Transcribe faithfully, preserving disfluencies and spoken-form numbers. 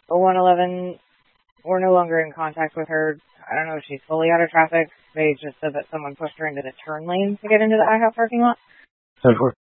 one eleven, we're no longer in contact with her. I don't know if she's fully out of traffic. They just said that someone pushed her into the turn lane to get into the IHOP parking lot. ten four.